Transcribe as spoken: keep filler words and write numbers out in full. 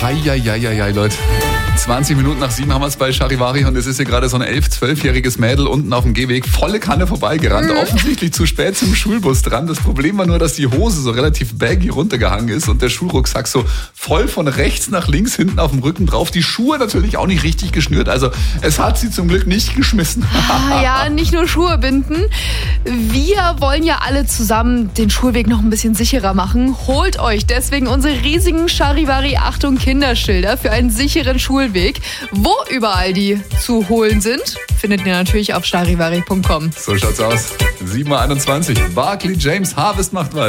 Eieieiei, Leute. zwanzig Minuten nach sieben haben wir es bei Charivari und es ist hier gerade so ein elf-, zwölfjähriges Mädel unten auf dem Gehweg volle Kanne vorbeigerannt, mhm. offensichtlich zu spät zum Schulbus dran. Das Problem war nur, dass die Hose so relativ baggy runtergehangen ist und der Schulrucksack so voll von rechts nach links hinten auf dem Rücken drauf. Die Schuhe natürlich auch nicht richtig geschnürt, also es hat sie zum Glück nicht geschmissen. Ja, nicht nur Schuhe binden. Wir wollen ja alle zusammen den Schulweg noch ein bisschen sicherer machen. Holt euch deswegen unsere riesigen Charivari Achtung Kinderschilder für einen sicheren Schulweg. Wo überall die zu holen sind, findet ihr natürlich auf charivari punkt com. So schaut's aus. sieben Uhr einundzwanzig. Barclay James, Harvest macht was.